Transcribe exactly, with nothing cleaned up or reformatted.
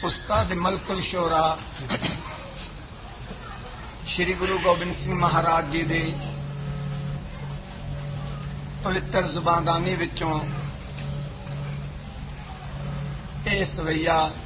उस्ताद मलकुल शोरा श्री गुरु गोबिंद सिंह महाराज जी दे पवित्र जुबानदानी विचों यह सवैया